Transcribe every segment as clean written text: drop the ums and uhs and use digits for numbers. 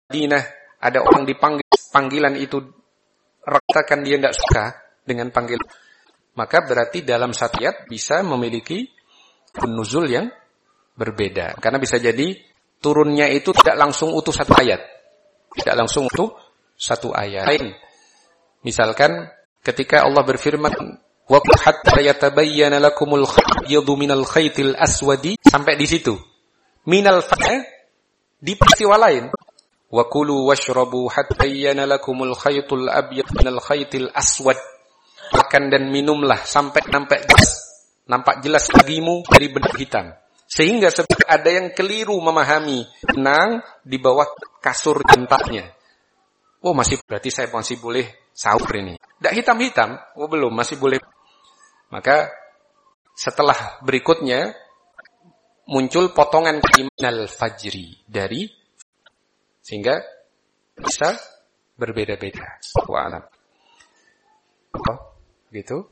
Madinah ada orang dipanggil panggilan itu rasakan dia tidak suka dengan panggilan, maka berarti dalam satu ayat bisa memiliki nuzul yang berbeda. Karena bisa jadi turunnya itu tidak langsung utuh satu ayat. Tidak langsung utuh satu ayat. Misalkan ketika Allah berfirman, wa hatta yatabayyana lakumul khayyadu minal khaytil aswadi, sampai di situ. Minal fa' di peristiwa lain. Wa kulu washrabu hatta yana lakumul khaytul abyad minal khaytil aswad. Makan dan minumlah sampai nampak jelas bagimu dari benang hitam. Sehingga ada yang keliru memahami benang di bawah kasur jentaknya. Oh, berarti saya masih boleh sahur ini. Tidak hitam-hitam. Oh, belum, masih boleh. Maka setelah berikutnya muncul potongan minal fajri dari, sehingga bisa berbeda-beda. Wa'alam. Oh, gitu.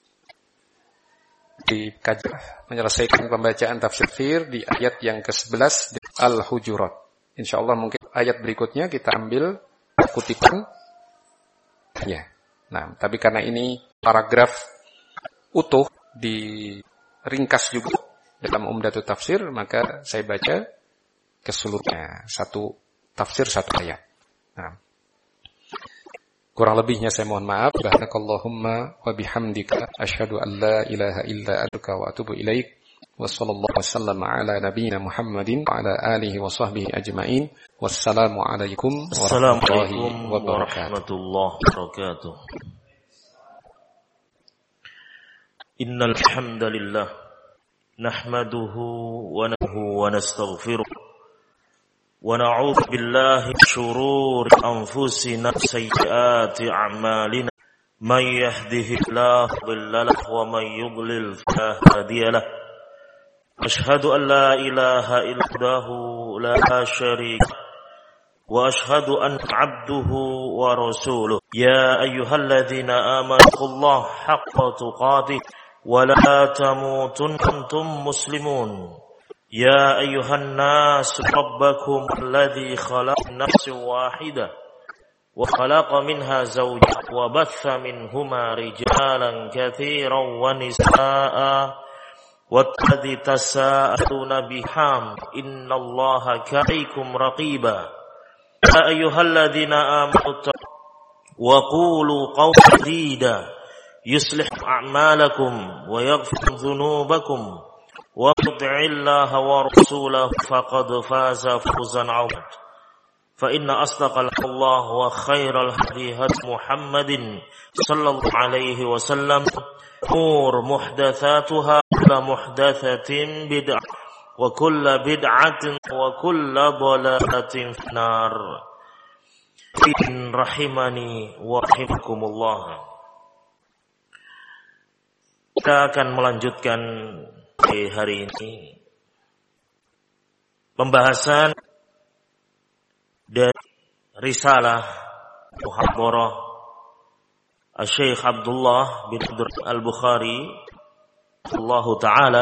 Menyelesaikan pembacaan tafsir di ayat yang ke-11 Al-Hujurat. Insyaallah mungkin ayat berikutnya kita ambil kutipan. Ya. Nah, tapi karena ini paragraf utuh diringkas juga dalam Umdatul Tafsir, maka saya baca keseluruhannya, satu tafsir satu ayat. Nah, kurang lebihnya saya mohon maaf. Subhanakallahumma wa bihamdika asyhadu an la ilaha illa anta wa atubu ilaik. Wa sallallahu wasallam ala nabiyyina Muhammadin wa ala alihi wa sahbihi ajma'in. Wassalamu alaikum warahmatullahi wabarakatuh. Innal hamdalillah nahmaduhu wa nastaghfiruh ونعوذ بالله من شرور أنفسنا وسيئات أعمالنا من يهده الله مضل له ومن يضلل فلا هادي له أشهد أن لا إله إلا الله لا شريك له وأشهد أن عبده ورسوله يا أيها الذين آمنوا اتقوا الله حق تقاته ولا تموتن أنتم مسلمون يا أيها الناس ربكم الذي خلق نفس واحدة وخلق منها زوجها وبث منهما رجالا كثيرا ونساء والذي تساءلون بحام إن الله كان رقيبا يا أيها الذين آمنوا وقولوا قولا سديدا يصلح أعمالكم ويغفر ذنوبكم وَيُطِعِ اللَّهَ وَرَسُولَهُ فَقَدْ فَازَ فَوْزًا عَظِيمًا فَإِنَّ أَصْدَقَ اللَّهِ وَخَيْرَ الْهَدِي هَدْيُ مُحَمَّدٍ صلى الله عليه وسلم أمور محدثاتها وكل محدثة بدعة وكل بدعة وكل ضلالة في النار إن رحمني ورحمكم الله. Kita akan melanjutkan hari ini pembahasan dari risalah muhadharah Syekh Abdullah bin Al-Bukhari Allah Ta'ala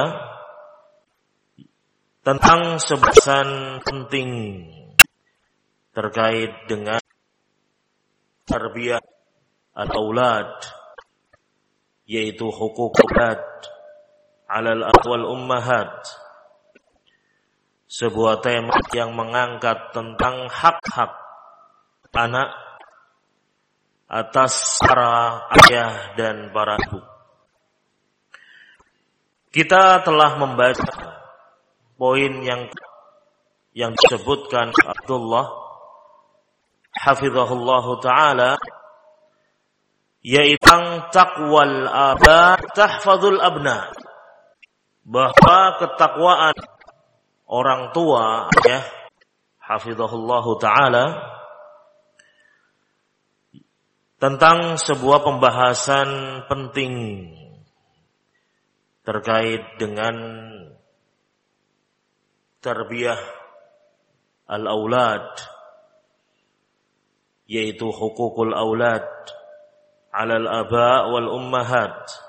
tentang sebahasan penting terkait dengan tarbiyah al-aulad, yaitu hukuk aulad alal aqwal ummahat, sebuah tema yang mengangkat tentang hak-hak anak atas para ayah dan para ibu. Kita telah membaca poin yang disebutkan Abdullah hafizahullahu taala, yaitu taqwal aba tahfazul abna, bahwa ketakwaan orang tua, ya, hafizahullahu ta'ala, tentang sebuah pembahasan penting terkait dengan tarbiyah al-aulad, yaitu hukukul aulad alal aba wal ummahat.